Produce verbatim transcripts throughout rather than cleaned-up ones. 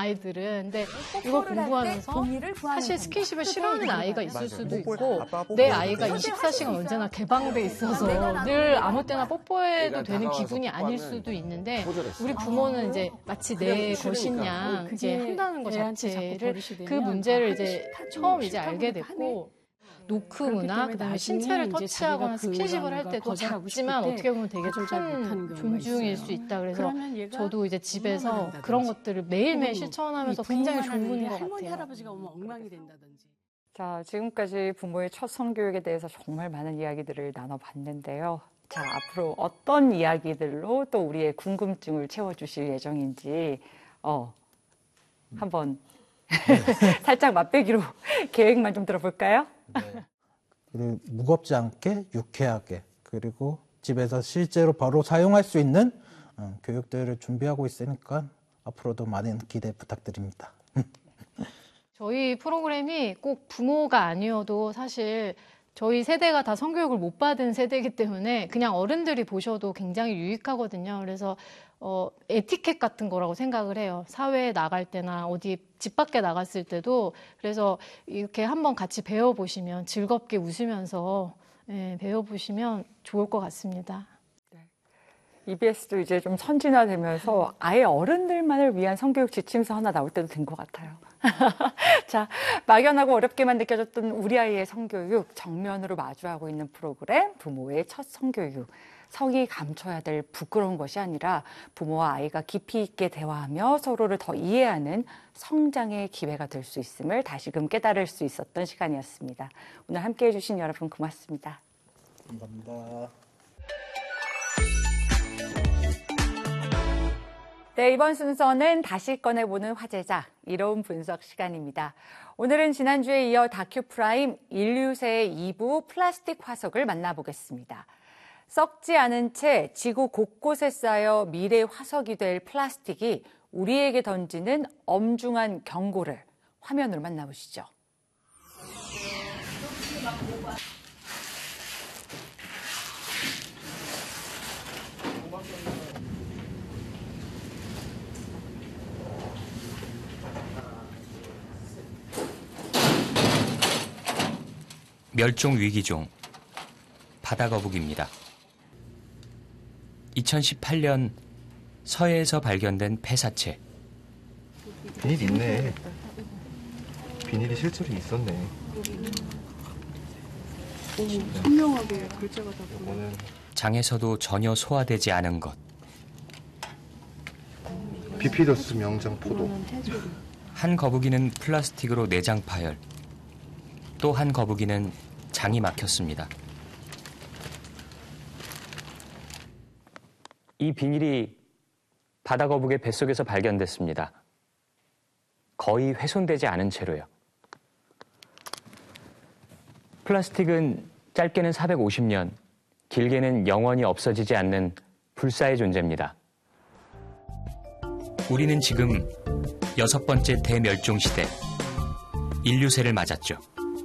아이들은. 근데 이거 공부하면서 사실 스킨십을 싫어하는 아이가 있을 수도 있고 내 아이가 이십사 시간 언제나 개방돼 있어서 늘 아무 때나 뽀뽀해도 되는 기분이 아닐 수도 있는데 우리 부모는 이제 마치 내 것인 양 이제 한다는 것 자체를 그 문제를 이제 처음 이제 알게 됐고 노크 문화, 그다음에 신체를 터치하거나 스킨십을 할 때도 작지만 어떻게 보면 되게 큰 존중일 수 있다. 그래서 저도 이제 집에서 그런 것들을 매일매일 실천하면서 굉장히 좋은 것 같아요. 할아버지가 오면 엉망이 된다든지. 자, 지금까지 부모의 첫 성교육에 대해서 정말 많은 이야기들을 나눠봤는데요. 자, 앞으로 어떤 이야기들로 또 우리의 궁금증을 채워주실 예정인지 어, 한번 살짝 맛배기로 계획만 좀 들어볼까요? 네. 그리고 무겁지 않게 유쾌하게 그리고 집에서 실제로 바로 사용할 수 있는 어, 교육들을 준비하고 있으니까 앞으로도 많은 기대 부탁드립니다. 저희 프로그램이 꼭 부모가 아니어도 사실 저희 세대가 다 성교육을 못 받은 세대이기 때문에 그냥 어른들이 보셔도 굉장히 유익하거든요. 그래서 어, 에티켓 같은 거라고 생각을 해요. 사회에 나갈 때나 어디 집 밖에 나갔을 때도. 그래서 이렇게 한번 같이 배워보시면 즐겁게 웃으면서 예, 배워보시면 좋을 것 같습니다. 네. 이비에스도 이제 좀 선진화되면서 아예 어른들만을 위한 성교육 지침서 하나 나올 때도 된 것 같아요. 자, 막연하고 어렵게만 느껴졌던 우리 아이의 성교육 정면으로 마주하고 있는 프로그램 부모의 첫 성교육. 성이 감춰야 될 부끄러운 것이 아니라 부모와 아이가 깊이 있게 대화하며 서로를 더 이해하는 성장의 기회가 될 수 있음을 다시금 깨달을 수 있었던 시간이었습니다. 오늘 함께해 주신 여러분 고맙습니다. 감사합니다. 네, 이번 순서는 다시 꺼내보는 화제작, 이로운 분석 시간입니다. 오늘은 지난주에 이어 다큐프라임 인류세의 이 부 플라스틱 화석을 만나보겠습니다. 썩지 않은 채 지구 곳곳에 쌓여 미래 화석이 될 플라스틱이 우리에게 던지는 엄중한 경고를 화면으로 만나보시죠. 멸종 위기종 바다거북입니다. 이천십팔 년 서해에서 발견된 폐사체. 비닐 있네. 비닐이 실제로 있었네. 오, 선명하게 글자가 다 보이네. 장에서도 전혀 소화되지 않은 것. 비피더스 명장 포도. 한 거북이는 플라스틱으로 내장 파열. 또 한 거북이는 장이 막혔습니다. 이 비닐이 바다거북의 뱃속에서 발견됐습니다. 거의 훼손되지 않은 채로요. 플라스틱은 짧게는 사백오십 년, 길게는 영원히 없어지지 않는 불사의 존재입니다. 우리는 지금 여섯 번째 대멸종 시대, 인류세를 맞았죠.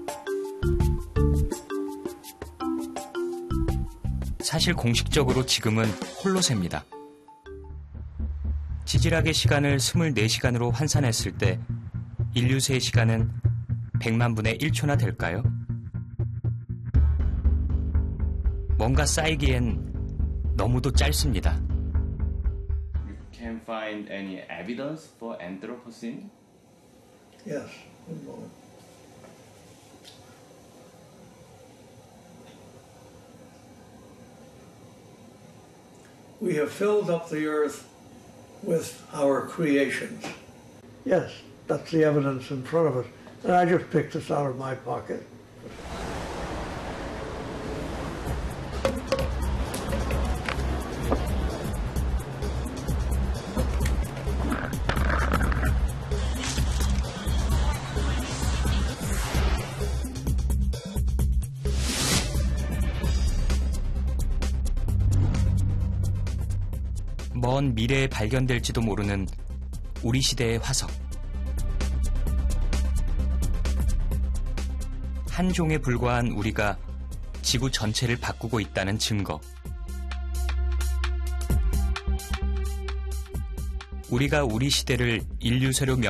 사실 공식적으로 지금은 홀로세입니다. 지질학의 시간을 이십사 시간으로 환산했을 때 인류세의 시간은 백만 분의 일 초나 될까요? 뭔가 쌓이기엔 너무도 짧습니다. You can find any evidence for Anthropocene? Yes. We have filled up the earth with our creations. Yes, that's the evidence in front of us. And I just picked this out of my pocket. 먼 미래에 발견될지도 모르는 우리 시대의 화석. 한 종에 불과한 우리가 지구 전체를 바꾸고 있다는 증거. 우리가 우리 시대를 인류세로 명